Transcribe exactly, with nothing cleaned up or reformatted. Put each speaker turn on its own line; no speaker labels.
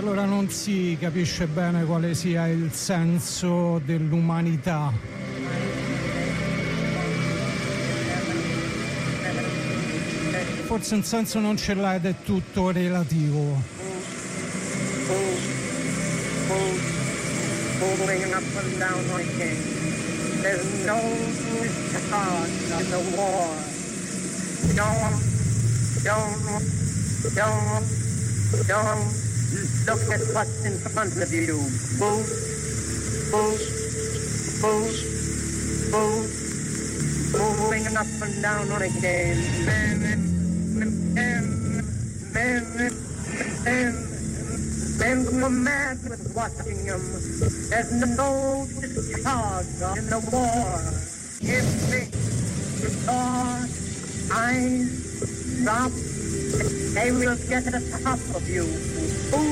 allora non si capisce bene quale sia il senso dell'umanità. Forse un senso non ce l'ha ed è tutto relativo.
Moving up and down again. There's no charge in the war. Don't, don't, don't, don't look at what's in front of you. Move, move, move, move, moving up and down again. Men, men, men, men. Men go mad with watching them. There's no discharge in the war. If they your eyes drop, they will get the top of you.